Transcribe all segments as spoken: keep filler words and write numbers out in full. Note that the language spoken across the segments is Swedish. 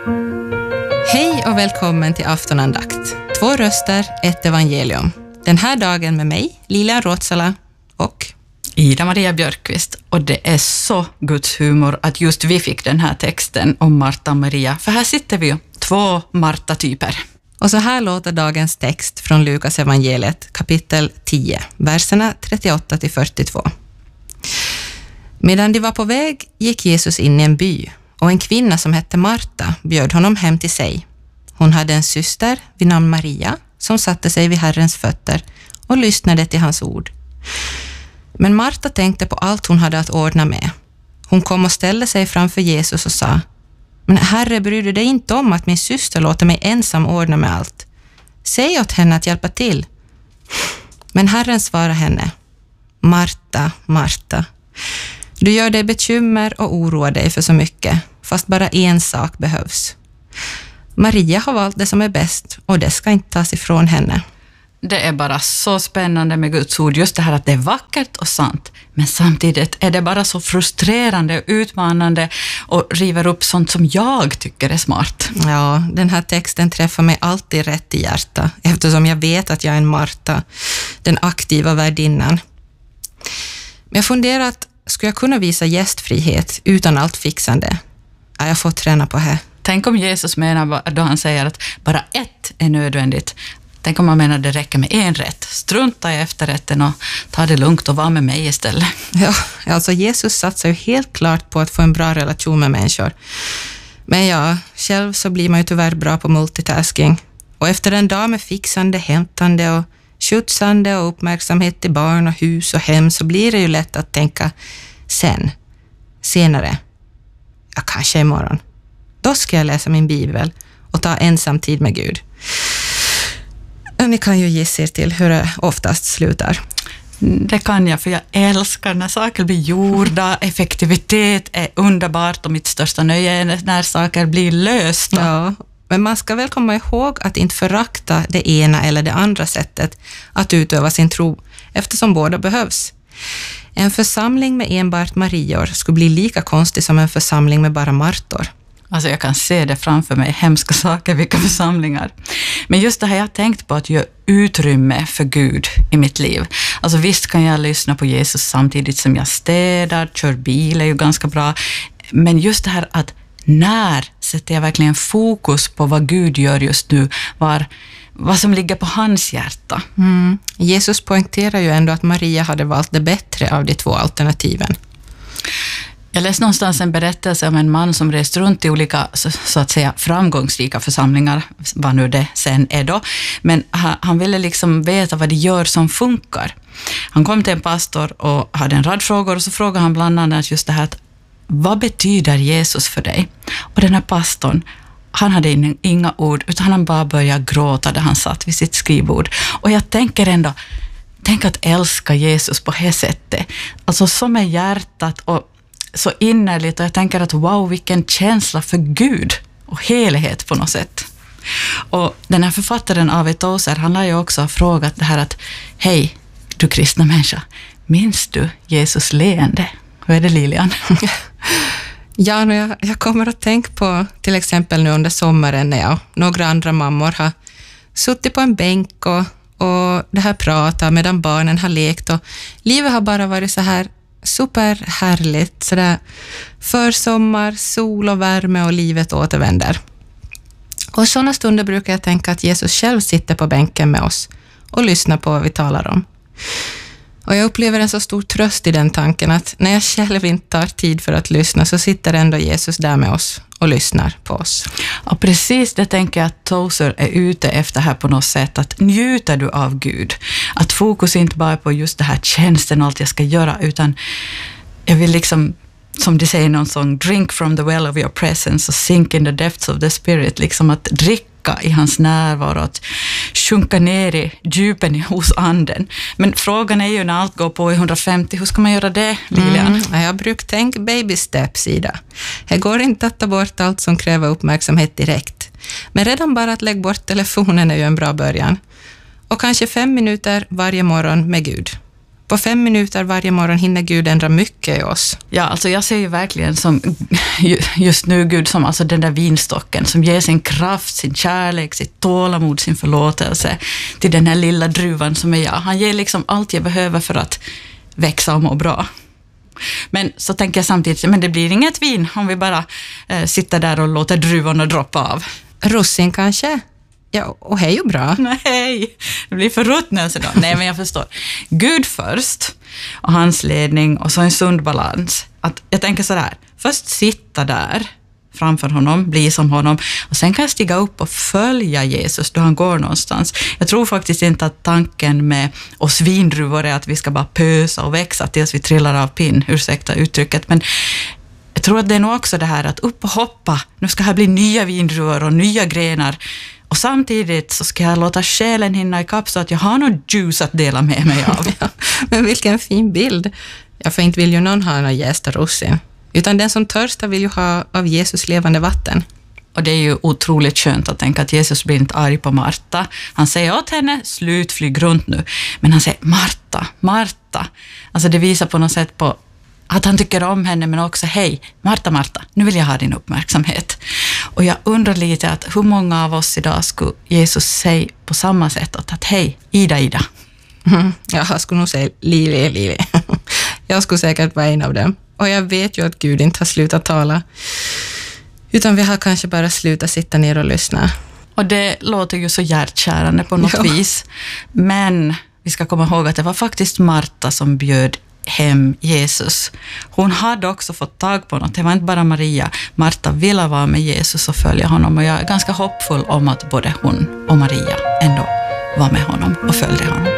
Hej och välkommen till aftonandakt. Två röster, ett evangelium. Den här dagen med mig, Lilian Rotsala och Ida-Maria Björkqvist. Och det är så Guds humor att just vi fick den här texten om Marta och Maria. För här sitter vi ju, två Marta-typer. Och så här låter dagens text från Lukas evangeliet, kapitel tio, verserna trettioåtta till fyrtiotvå. Medan de var på väg gick Jesus in i en by, och en kvinna som hette Marta bjöd honom hem till sig. Hon hade en syster vid namn Maria som satte sig vid Herrens fötter och lyssnade till hans ord. Men Marta tänkte på allt hon hade att ordna med. Hon kom och ställde sig framför Jesus och sa: Men Herre, bryr du dig inte om att min syster låter mig ensam ordna med allt? Säg åt henne att hjälpa till. Men Herren svarade henne: Marta, Marta, du gör dig bekymmer och oroar dig för så mycket, fast bara en sak behövs. Maria har valt det som är bäst, och det ska inte tas ifrån henne. Det är bara så spännande med Guds ord, just det här att det är vackert och sant, men samtidigt är det bara så frustrerande och utmanande och river upp sånt som jag tycker är smart. Ja, den här texten träffar mig alltid rätt i hjärta, eftersom jag vet att jag är en Marta, den aktiva värdinnan. Men jag funderar att skulle jag kunna visa gästfrihet utan allt fixande? Ja, jag får träna på det. Tänk om Jesus menar då han säger att bara ett är nödvändigt. Tänk om man menar att det räcker med en rätt. Strunta i efterrätten och ta det lugnt och vara med mig istället. Ja, alltså Jesus satsar ju helt klart på att få en bra relation med människor. Men ja, själv så blir man ju tyvärr bra på multitasking. Och efter en dag med fixande, hämtande och skjutsande och uppmärksamhet till barn och hus och hem så blir det ju lätt att tänka sen, senare, ja kanske imorgon. Då ska jag läsa min bibel och ta ensam tid med Gud. Ni kan ju gissa er till hur det oftast slutar. Det kan jag, för jag älskar när saker blir gjorda. Effektivitet är underbart och mitt största nöje är när saker blir lösta. Ja, men man ska väl komma ihåg att inte förakta det ena eller det andra sättet att utöva sin tro, eftersom båda behövs. En församling med enbart Marior skulle bli lika konstig som en församling med bara Martor. Alltså jag kan se det framför mig, hemska saker, vilka församlingar. Men just det här jag har tänkt på att göra utrymme för Gud i mitt liv. Alltså visst kan jag lyssna på Jesus samtidigt som jag städar, kör bil är ju ganska bra. Men just det här att när sätter jag verkligen fokus på vad Gud gör just nu, var, vad som ligger på hans hjärta. Mm. Jesus poängterar ju ändå att Maria hade valt det bättre av de två alternativen. Jag läste någonstans en berättelse om en man som rest runt i olika så, så att säga framgångsrika församlingar, vad nu det sen är då. Men han, han ville liksom veta vad de gör som funkar. Han kom till en pastor och hade en rad frågor och så frågade han bland annat just det här att vad betyder Jesus för dig? Och den här pastorn, han hade inga ord utan han bara började gråta där han satt vid sitt skrivbord. Och jag tänker ändå, tänk att älska Jesus på det sättet. Alltså som är hjärtat och så innerligt, och jag tänker att wow, vilken känsla för Gud och helhet på något sätt. Och den här författaren Ave Tozer, han har ju också frågat det här att hej, du kristna människa, minns du Jesus leende? Hur är det, Lilian? Ja, nu jag, jag kommer att tänka på till exempel nu under sommaren när jag och några andra mammor har suttit på en bänk och, och det här pratat medan barnen har lekt och livet har bara varit så här superhärligt, sådär försommar, sol och värme och livet återvänder. Och i sådana stunder brukar jag tänka att Jesus själv sitter på bänken med oss och lyssnar på vad vi talar om. Och jag upplever en så stor tröst i den tanken att när jag själv inte tar tid för att lyssna så sitter ändå Jesus där med oss och lyssnar på oss. Och precis det tänker jag att Tozer är ute efter här på något sätt, att njuter du av Gud. Att fokus inte bara på just det här tjänsten och allt jag ska göra, utan jag vill liksom, som de säger i någon sång, drink from the well of your presence och sink in the depths of the spirit, liksom att dricka i hans närvaro, att sjunka ner i djupen hos anden. Men frågan är ju när allt går på i hundrafemtio, hur ska man göra det, Lilian? Mm, jag brukar tänka baby steps, Ida. Det går inte att ta bort allt som kräver uppmärksamhet direkt. Men redan bara att lägga bort telefonen är ju en bra början. Och kanske fem minuter varje morgon med Gud. På fem minuter varje morgon hinner Gud ändra mycket i oss. Ja, alltså jag ser ju verkligen som just nu Gud som alltså den där vinstocken som ger sin kraft, sin kärlek, sitt tålamod, sin förlåtelse till den här lilla druvan som är jag. Han ger liksom allt jag behöver för att växa och må bra. Men så tänker jag samtidigt, men det blir inget vin om vi bara eh, sitter där och låter druvorna droppa av. Russin kanske? Ja, och hej och bra. Nej, det blir förruttnelse då. Nej, men jag förstår. Gud först och hans ledning och så en sund balans. Att jag tänker så här, först sitta där framför honom, bli som honom och sen kan jag stiga upp och följa Jesus då han går någonstans. Jag tror faktiskt inte att tanken med oss vindruvor är att vi ska bara pösa och växa tills vi trillar av pinn, ursäkta uttrycket, men jag tror att det är nog också det här att upp och hoppa, nu ska här bli nya vindruvor och nya grenar. Och samtidigt så ska jag låta själen hinna ikapp så att jag har något juice att dela med mig av. Ja, men vilken fin bild. Ja, för inte vill ju någon ha någon jästa russin. Utan den som törstar vill ju ha av Jesus levande vatten. Och det är ju otroligt skönt att tänka att Jesus blir inte arg på Marta. Han säger åt henne, slut, flyg runt nu. Men han säger, Marta, Marta. Alltså det visar på något sätt på att han tycker om henne, men också, hej, Marta, Marta, nu vill jag ha din uppmärksamhet. Och jag undrar lite att hur många av oss idag skulle Jesus säga på samma sätt att hej, Ida, Ida. Mm, jag skulle nog säga Lili, Lili. Jag skulle säkert vara en av dem. Och jag vet ju att Gud inte har slutat tala. Utan vi har kanske bara slutat sitta ner och lyssna. Och det låter ju så hjärtkärande på något ja. vis. Men vi ska komma ihåg att det var faktiskt Marta som bjöd hem Jesus. Hon hade också fått tag på något. Det var inte bara Maria. Marta ville vara med Jesus och följa honom. Och jag är ganska hoppfull om att både hon och Maria ändå var med honom och följde honom.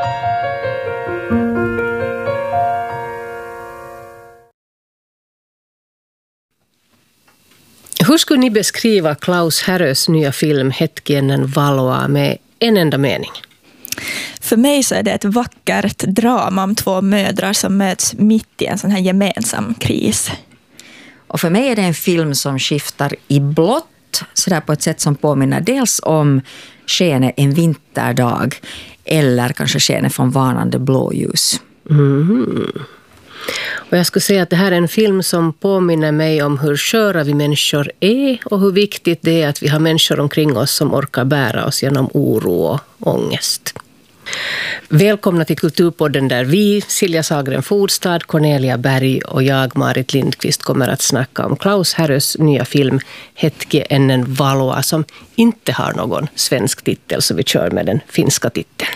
Hur skulle ni beskriva Klaus Härös nya film Hetkienen Valoa med en enda mening? För mig så är det ett vackert drama om två mödrar som möts mitt i en sån här gemensam kris. Och för mig är det en film som skiftar i blått, så där på ett sätt som påminner dels om skenet en vinterdag eller kanske skenet från varnande blåljus. Mm. Och jag skulle säga att det här är en film som påminner mig om hur sköra vi människor är och hur viktigt det är att vi har människor omkring oss som orkar bära oss genom oro och ångest. Välkomna till Kulturpodden där vi, Silja Sagren Fodstad, Cornelia Berg och jag, Marit Lindqvist, kommer att snacka om Klaus Härös nya film Hetkienen Valoa som inte har någon svensk titel, så vi kör med den finska titeln.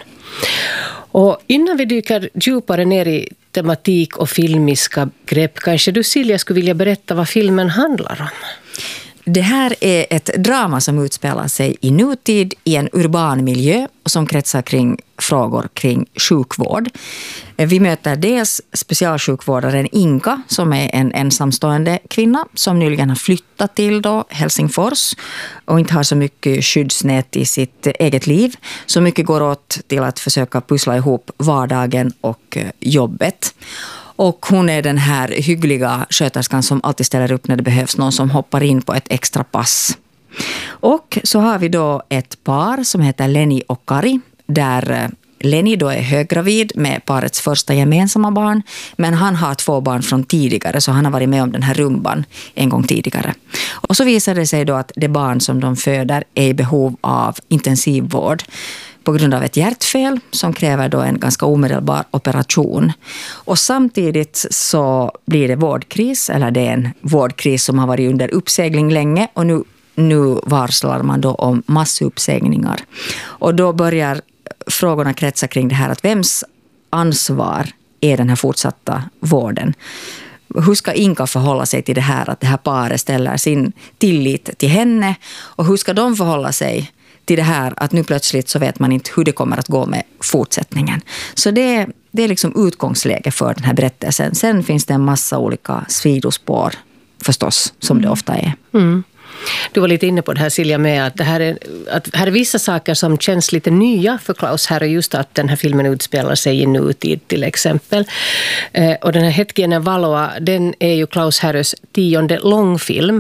Och innan vi dyker djupare ner i tematik och filmiska grepp, kanske du, Silja, skulle vilja berätta vad filmen handlar om? Det här är ett drama som utspelar sig i nutid i en urban miljö och som kretsar kring frågor kring sjukvård. Vi möter dels specialsjukvårdaren Inka som är en ensamstående kvinna som nyligen har flyttat till då Helsingfors och inte har så mycket skyddsnät i sitt eget liv. Så mycket går åt till att försöka pussla ihop vardagen och jobbet. Och hon är den här hyggliga sköterskan som alltid ställer upp när det behövs någon som hoppar in på ett extra pass. Och så har vi då ett par som heter Lenny och Kari, där Lenny då är höggravid med parets första gemensamma barn, men han har två barn från tidigare, så han har varit med om den här rumban en gång tidigare. Och så visar det sig då att det barn som de föder är i behov av intensivvård på grund av ett hjärtfel som kräver då en ganska omedelbar operation. Och samtidigt så blir det vårdkris, eller det är en vårdkris som har varit under uppsegling länge, och nu, nu varslar man då om massuppsägningar. Och då börjar frågorna kretsa kring det här att vems ansvar är den här fortsatta vården? Hur ska Inka förhålla sig till det här, att det här paret ställer sin tillit till henne, och hur ska de förhålla sig till det här att nu plötsligt så vet man inte hur det kommer att gå med fortsättningen. Så det, det är liksom utgångsläge för den här berättelsen. Sen finns det en massa olika sidospår förstås, som mm. det ofta är. Mm. Du var lite inne på det här, Silja, med att det här är, att här är vissa saker som känns lite nya för Klaus Härö, just att den här filmen utspelar sig i nutid till exempel. Eh, och den här Hetkienen Valoa, den är ju Klaus Härös tionde långfilm.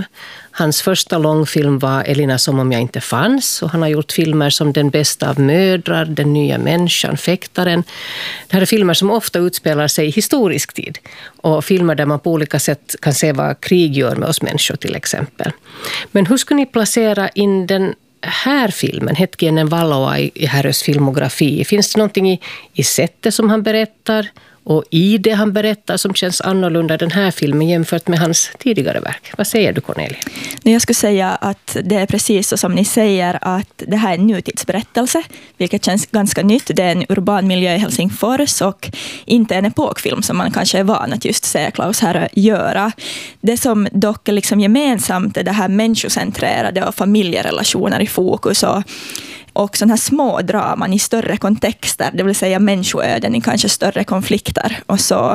Hans första långfilm var Elina som om jag inte fanns, och han har gjort filmer som Den bästa av mödrar, Den nya människan, Fäktaren. Det här är filmer som ofta utspelar sig i historisk tid, och filmer där man på olika sätt kan se vad krig gör med oss människor till exempel. Men hur skulle ni placera in den här filmen, Hetkinen Valoa, i Härös filmografi? Finns det någonting i, i sättet som han berättar och i det han berättar som känns annorlunda den här filmen jämfört med hans tidigare verk? Vad säger du, Cornelia? Jag skulle säga att det är precis så som ni säger, att det här är en nutidsberättelse, vilket känns ganska nytt. Det är en urban miljö i Helsingfors och inte en epokfilm som man kanske är van att just se Klaus Härö göra. Det som dock är liksom gemensamt är det här människocentrerade och familjerelationer i fokus, och och sådana här små draman i större kontexter, det vill säga människoöden i kanske större konflikter och så.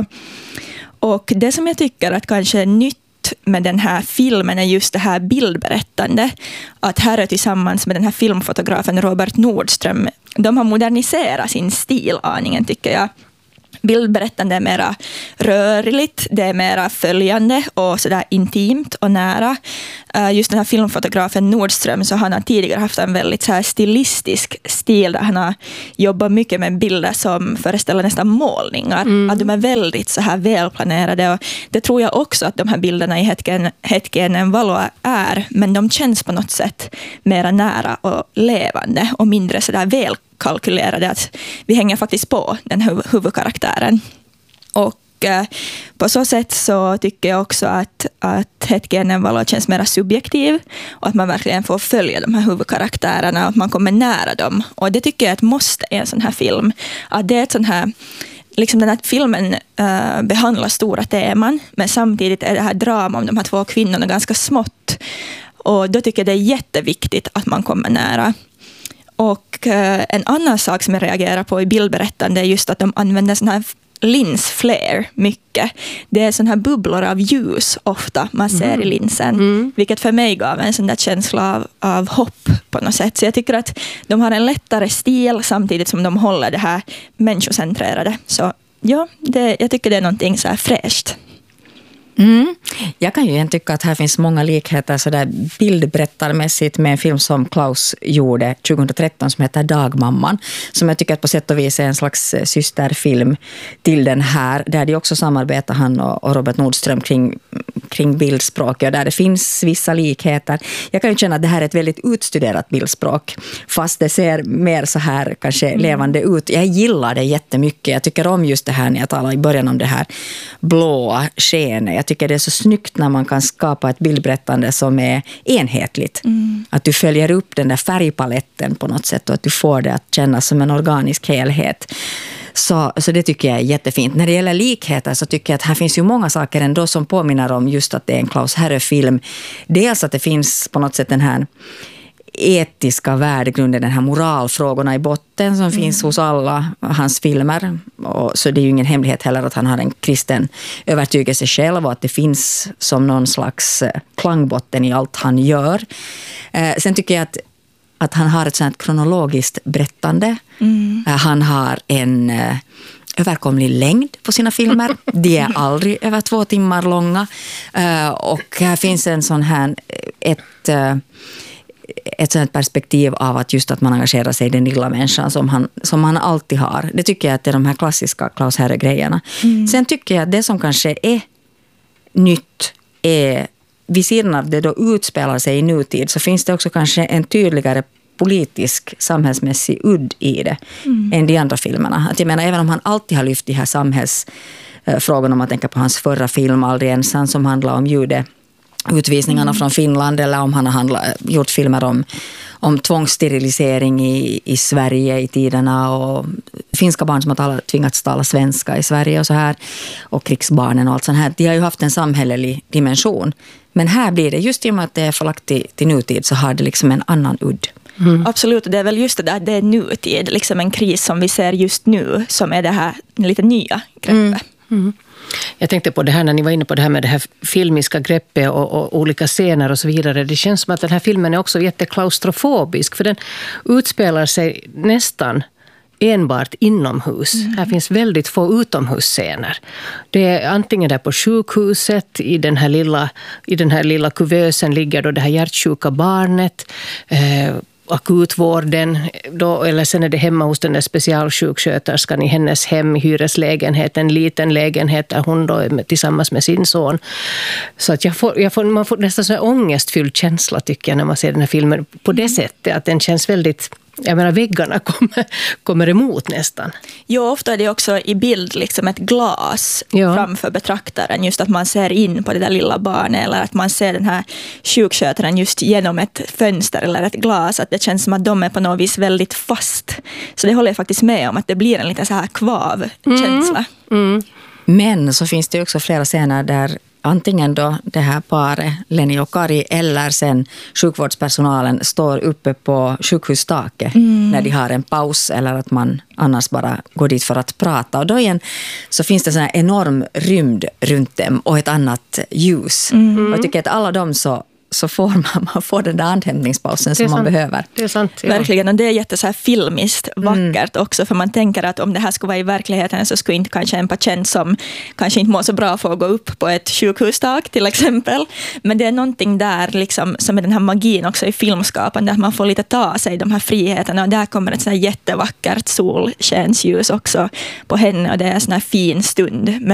Och det som jag tycker att kanske är nytt med den här filmen är just det här bildberättande. Att Härö tillsammans med den här filmfotografen Robert Nordström, de har moderniserat sin stil aningen, tycker jag. Bildberättande är mera rörligt, det är mera följande och sådär intimt och nära. Just den här filmfotografen Nordström, så han har tidigare haft en väldigt så här stilistisk stil där han har jobbat mycket med bilder som föreställer nästan målningar. Mm. Att de är väldigt så här välplanerade, och det tror jag också att de här bilderna i Hetken, Hetkinen Valoa är, men de känns på något sätt mera nära och levande och mindre så där väl kalkylerade, att vi hänger faktiskt på den huv- huvudkaraktären. Och eh, på så sätt så tycker jag också att, att Hetkinen Valoa känns mer subjektiv, och att man verkligen får följa de här huvudkaraktärerna och att man kommer nära dem. Och det tycker jag är ett måste i en sån här film. Att det är ett sån här, liksom den här filmen eh, behandlar stora teman, men samtidigt är det här drama om de här två kvinnorna ganska smått. Och då tycker jag det är jätteviktigt att man kommer nära. Och eh, en annan sak som jag reagerar på i bildberättande är just att de använder sån här linsflare mycket. Det är sån här bubblor av ljus ofta man ser mm. i linsen. Mm. Vilket för mig gav en sån där känsla av, av hopp på något sätt. Så jag tycker att de har en lättare stil samtidigt som de håller det här människocentrerade. Så ja, det, jag tycker det är någonting så här fräscht. Mm. Jag kan ju igen tycka att här finns många likheter så där bildberättarmässigt med en film som Klaus gjorde tjugohundratretton som heter Dagmamman, som jag tycker att på sätt och vis är en slags systerfilm till den här, där de också samarbetar, han och Robert Nordström, kring, kring bildspråk, och där det finns vissa likheter. Jag kan ju känna att det här är ett väldigt utstuderat bildspråk, fast det ser mer så här kanske mm. levande ut. Jag gillar det jättemycket. Jag tycker om just det här när jag talar i början om det här blåa skenet. Jag tycker det är så snyggt när man kan skapa ett bildberättande som är enhetligt. Mm. Att du följer upp den där färgpaletten på något sätt, och att du får det att kännas som en organisk helhet. Så, så det tycker jag är jättefint. När det gäller likheter så tycker jag att här finns ju många saker ändå som påminner om just att det är en Klaus Härö-film. Dels att det finns på något sätt den här etiska värdegrunden, den här moralfrågorna i botten som mm. finns hos alla hans filmer. Och så det är ju ingen hemlighet heller att han har en kristen övertygelse själv, och att det finns som någon slags klangbotten i allt han gör. Eh, sen tycker jag att, att han har ett sånt kronologiskt berättande. Mm. Eh, han har en eh, överkomlig längd på sina filmer. De är aldrig över två timmar långa. Eh, och här finns en sån här ett... Eh, ett sådant perspektiv av att just att man engagerar sig i den lilla människan som han, som han alltid har. Det tycker jag att det är de här klassiska Klaus Härö-grejerna. Mm. Sen tycker jag att det som kanske är nytt är, vid sidan av det då utspelar sig i nutid, så finns det också kanske en tydligare politisk, samhällsmässig udd i det mm. än de andra filmerna. Att jag menar, även om han alltid har lyft de här samhällsfrågorna, om man tänker på hans förra film Aldrig ensam, som handlar om jude utvisningarna mm. från Finland, eller om han har handla, gjort filmer om, om tvångssterilisering i, i Sverige i tiderna, och finska barn som har talat, tvingats tala svenska i Sverige och så här, och krigsbarnen och allt sånt här. De har ju haft en samhällelig dimension. Men här blir det, just i och med att det är förlagt till, till nutid, så har det liksom en annan udd. Mm. Absolut, det är väl just det där, det är nutid, liksom en kris som vi ser just nu, som är det här lite nya greppet. Mm. Mm. Jag tänkte på det här när ni var inne på det här med det här filmiska greppet och, och olika scener och så vidare. Det känns som att den här filmen är också jätteklaustrofobisk, för den utspelar sig nästan enbart inomhus. Mm. Här finns väldigt få utomhusscener. Det är antingen där på sjukhuset, i den här lilla, i den här lilla kuvösen ligger då det här hjärtsjuka barnet, eh, akutvården, då, eller sen är det hemma hos den där specialsjuksköterskan i hennes hem, i hyreslägenhet, en liten lägenhet där hon då är med, tillsammans med sin son. Så att jag får, jag får, man får nästan en ångestfylld känsla tycker jag när man ser den här filmen på det sättet, att den känns väldigt, jag menar väggarna kommer, kommer emot nästan. Jo, ofta är det också i bild liksom ett glas ja. framför betraktaren, just att man ser in på det där lilla barnet, eller att man ser den här sjukskötaren just genom ett fönster eller ett glas, att det känns som att de är på något vis väldigt fast. Så det håller jag faktiskt med om, att det blir en lite så här kvav-känsla. Mm. Mm. Men så finns det också flera scener där antingen då det här paret, Lenny och Kari, eller sen sjukvårdspersonalen står uppe på sjukhustaket mm. när de har en paus, eller att man annars bara går dit för att prata. Och då igen så finns det sån här enorm rymd runt dem och ett annat ljus. Mm. Och jag tycker att alla de så så får man, man får den där andhämtningspausen som man behöver. Det är sant, ja. Verkligen, och det är jätte så här filmiskt vackert mm. också, för man tänker att om det här skulle vara i verkligheten så skulle inte kanske en patient som kanske inte mår så bra få gå upp på ett sjukhustak till exempel. Men det är någonting där liksom, som är den här magin också i filmskapande, att man får lite ta sig de här friheterna, och där kommer ett så här jättevackert solskensljus också på henne, och det är en sån här fin stund.